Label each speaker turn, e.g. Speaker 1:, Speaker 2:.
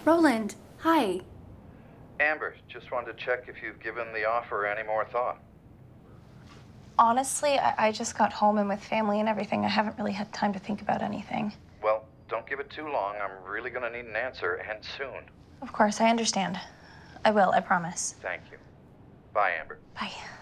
Speaker 1: Roland, hi.
Speaker 2: Amber, just wanted to check if you've given the offer any more thought.
Speaker 3: Honestly, I just got home and with family and everything, I haven't really had time to think about anything.
Speaker 2: Well, don't give it too long. I'm really gonna need an answer, and soon.
Speaker 3: Of course, I understand. I will, I promise.
Speaker 2: Thank you. Bye, Amber.
Speaker 3: Bye.